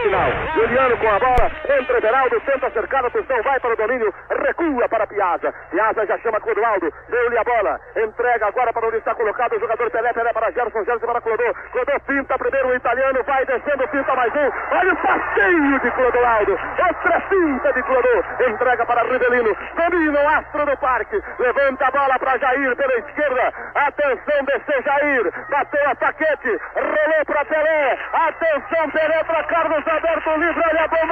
final. Juliano com a bola, entra Everaldo, tenta cercar, atenção, vai para o domínio, recua para Piazza. Piazza já chama Clodoaldo, deu-lhe a bola, entrega agora para onde está colocado o jogador Pelé, Pelé para Gerson, Gerson para Clodô, Clodô pinta primeiro o italiano, vai descendo, pinta mais um, olha o passeio de Clodoaldo, outra pinta de Clodô, entrega para Rivelino, domina o astro do parque, levanta a bola para Jair pela esquerda, atenção, desceu Jair, bateu a Paquete, rolou para Pelé, atenção Pelé para Carlos Alberto, livre, olha a bomba.